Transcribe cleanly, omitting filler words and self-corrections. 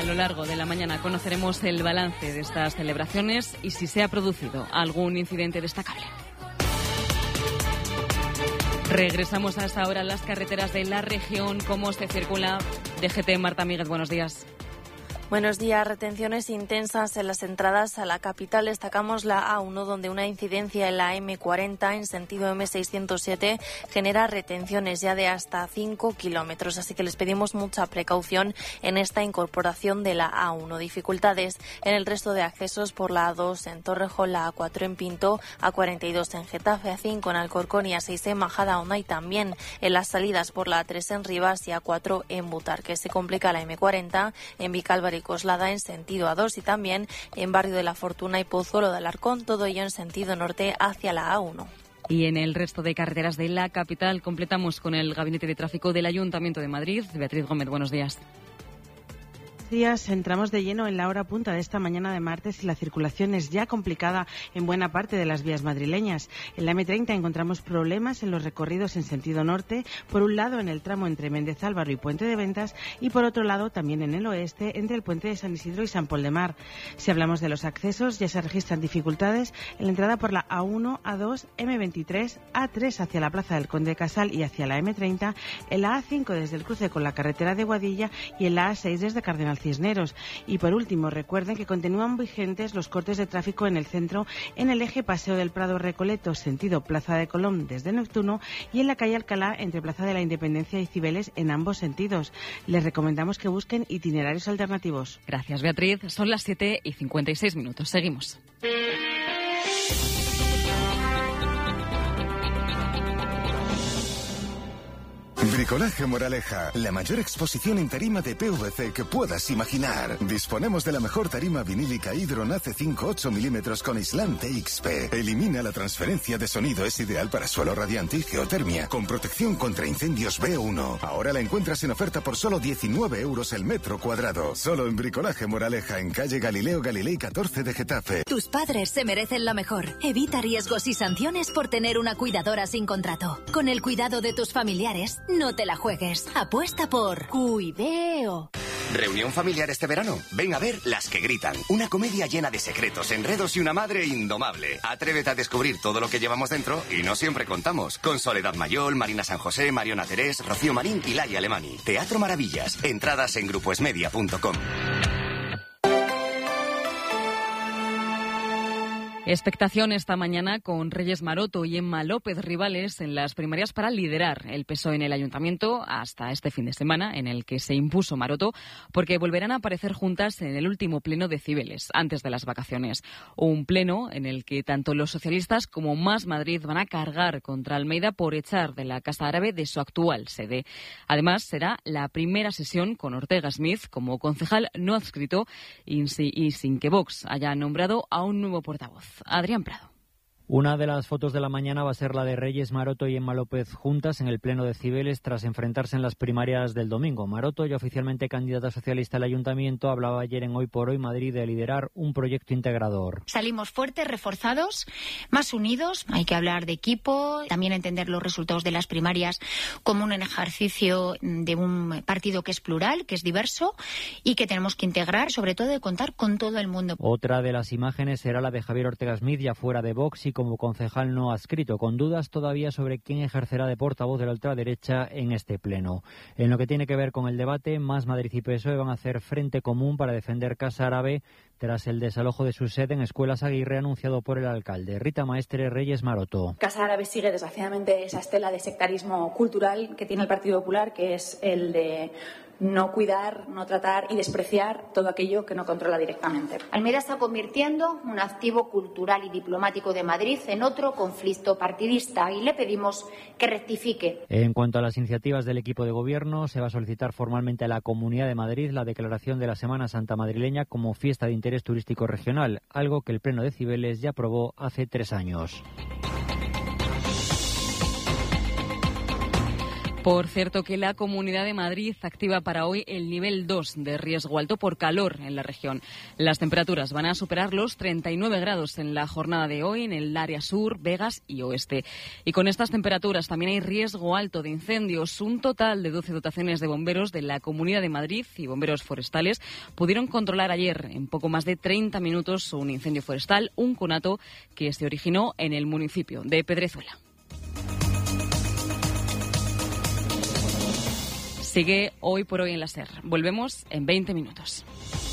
A lo largo de la mañana conoceremos el balance de estas celebraciones y si se ha producido algún incidente destacable. Regresamos hasta ahora a las carreteras de la región. ¿Cómo se circula? DGT, Marta Míguez, buenos días. Buenos días. Retenciones intensas en las entradas a la capital. Destacamos la A1, donde una incidencia en la M40 en sentido M607 genera retenciones ya de hasta 5 kilómetros. Así que les pedimos mucha precaución en esta incorporación de la A1. Dificultades en el resto de accesos por la A2 en Torrejón, la A4 en Pinto, A42 en Getafe, A5 en Alcorcón y A6 en Majadahonda, y también en las salidas por la A3 en Rivas y A4 en Butarque. Se complica la M40 en Vicálvaro y Coslada en sentido A2 y también en Barrio de la Fortuna y Pozuelo de Alarcón, todo ello en sentido norte hacia la A1. Y en el resto de carreteras de la capital completamos con el Gabinete de Tráfico del Ayuntamiento de Madrid. Beatriz Gómez, buenos días. Días, entramos de lleno en la hora punta de esta mañana de martes y la circulación es ya complicada en buena parte de las vías madrileñas. En la M30 encontramos problemas en los recorridos en sentido norte, por un lado en el tramo entre Méndez Álvaro y Puente de Ventas y por otro lado también en el oeste entre el puente de San Isidro y San Pol de Mar. Si hablamos de los accesos, ya se registran dificultades en la entrada por la A1, A2, M23, A3 hacia la Plaza del Conde de Casal y hacia la M30, en la A5 desde el cruce con la carretera de Guadilla y en la A6 desde Cardenal Cisneros. Y por último, recuerden que continúan vigentes los cortes de tráfico en el centro, en el eje Paseo del Prado Recoleto, sentido Plaza de Colón desde Neptuno, y en la calle Alcalá entre Plaza de la Independencia y Cibeles en ambos sentidos. Les recomendamos que busquen itinerarios alternativos. Gracias, Beatriz. Son las 7:56. Seguimos. Bricolaje Moraleja, la mayor exposición en tarima de PVC que puedas imaginar. Disponemos de la mejor tarima vinílica Hydron AC5 8 milímetros con aislante XP. Elimina la transferencia de sonido, es ideal para suelo radiante y geotermia, con protección contra incendios B1. Ahora la encuentras en oferta por solo 19 euros el metro cuadrado. Solo en Bricolaje Moraleja, en calle Galileo Galilei 14 de Getafe. Tus padres se merecen lo mejor. Evita riesgos y sanciones por tener una cuidadora sin contrato. Con el cuidado de tus familiares, no te la juegues. Apuesta por Cuideo. ¿Reunión familiar este verano? Ven a ver Las que gritan. Una comedia llena de secretos, enredos y una madre indomable. Atrévete a descubrir todo lo que llevamos dentro y no siempre contamos. Con Soledad Mayol, Marina San José, Mariona Terés, Rocío Marín y Laia Alemani. Teatro Maravillas. Entradas en grupoesmedia.com. Expectación esta mañana con Reyes Maroto y Emma López rivales en las primarias para liderar el PSOE en el Ayuntamiento hasta este fin de semana, en el que se impuso Maroto, porque volverán a aparecer juntas en el último pleno de Cibeles, antes de las vacaciones. Un pleno en el que tanto los socialistas como Más Madrid van a cargar contra Almeida por echar de la Casa Árabe de su actual sede. Además, será la primera sesión con Ortega Smith como concejal no adscrito y sin que Vox haya nombrado a un nuevo portavoz. Adrián Prado. Una de las fotos de la mañana va a ser la de Reyes Maroto y Emma López juntas en el pleno de Cibeles tras enfrentarse en las primarias del domingo. Maroto, ya oficialmente candidata socialista al ayuntamiento, hablaba ayer en Hoy por Hoy Madrid de liderar un proyecto integrador. Salimos fuertes, reforzados, más unidos. Hay que hablar de equipo, también entender los resultados de las primarias como un ejercicio de un partido que es plural, que es diverso y que tenemos que integrar, sobre todo de contar con todo el mundo. Otra de las imágenes será la de Javier Ortega Smith, ya fuera de Vox y como concejal no adscrito, con dudas todavía sobre quién ejercerá de portavoz de la ultraderecha en este pleno. En lo que tiene que ver con el debate, Más Madrid y PSOE van a hacer frente común para defender Casa Árabe tras el desalojo de su sede en Escuelas Aguirre anunciado por el alcalde. Rita Maestre, Reyes Maroto. Casa Árabe sigue desgraciadamente esa estela de sectarismo cultural que tiene el Partido Popular, que es el de no cuidar, no tratar y despreciar todo aquello que no controla directamente. Almeida está convirtiendo un activo cultural y diplomático de Madrid en otro conflicto partidista y le pedimos que rectifique. En cuanto a las iniciativas del equipo de gobierno, se va a solicitar formalmente a la Comunidad de Madrid la declaración de la Semana Santa madrileña como fiesta de interés turístico regional, algo que el Pleno de Cibeles ya aprobó hace 3 años. Por cierto, que la Comunidad de Madrid activa para hoy el nivel 2 de riesgo alto por calor en la región. Las temperaturas van a superar los 39 grados en la jornada de hoy en el área sur, Vegas y oeste. Y con estas temperaturas también hay riesgo alto de incendios. Un total de 12 dotaciones de bomberos de la Comunidad de Madrid y bomberos forestales pudieron controlar ayer en poco más de 30 minutos un incendio forestal, un conato que se originó en el municipio de Pedrezuela. Sigue Hoy por Hoy en la SER. Volvemos en 20 minutos.